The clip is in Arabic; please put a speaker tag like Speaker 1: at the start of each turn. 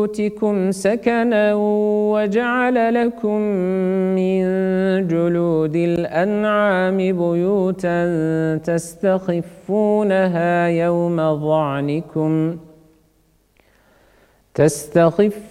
Speaker 1: بيوتكم سكنا وجعل لكم من جلود الأنعام بيوتا تستخفونها